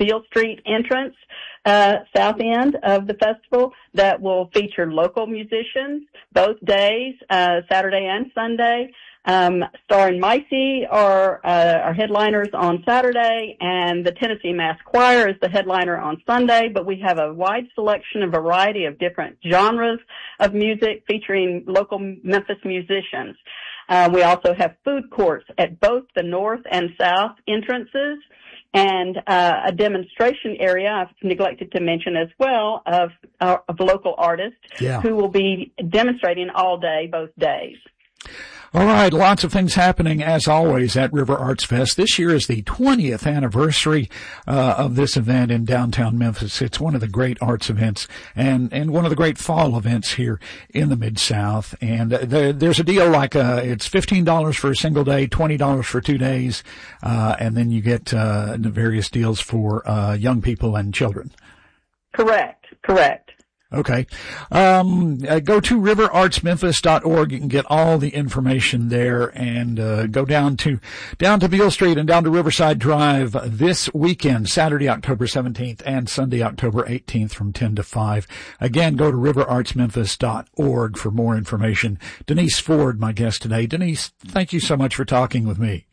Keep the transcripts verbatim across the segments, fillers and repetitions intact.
Beale Street entrance, uh, south end of the festival, that will feature local musicians both days, uh, Saturday and Sunday. Um, Star and Micey are, uh, our headliners on Saturday, and the Tennessee Mass Choir is the headliner on Sunday, but we have a wide selection, a variety of different genres of music featuring local Memphis musicians. Uh, we also have food courts at both the north and south entrances, and uh, a demonstration area I've neglected to mention as well of, uh, of local artists yeah. who will be demonstrating all day, both days. All right, lots of things happening as always at River Arts Fest. This year is the twentieth anniversary uh, of this event in downtown Memphis. It's one of the great arts events and and one of the great fall events here in the Mid-South. And uh, there, there's a deal like uh, it's fifteen dollars for a single day, twenty dollars for two days, uh, and then you get uh, the various deals for uh, young people and children. Correct, correct. Okay. Um, uh, go to river arts memphis dot org. You can get all the information there, and uh, go down to down to Beale Street and down to Riverside Drive this weekend, Saturday, October seventeenth and Sunday, October eighteenth from ten to five. Again, go to river arts memphis dot org for more information. Denise Ford, my guest today. Denise, thank you so much for talking with me.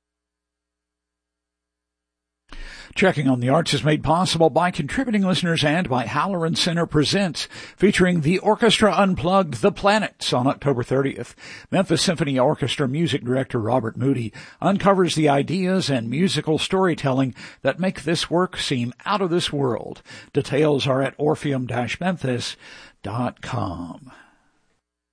Checking on the Arts is made possible by contributing listeners and by Halloran Center Presents, featuring the Orchestra Unplugged, The Planets, on October thirtieth. Memphis Symphony Orchestra music director Robert Moody uncovers the ideas and musical storytelling that make this work seem out of this world. Details are at orpheum dash memphis dot com.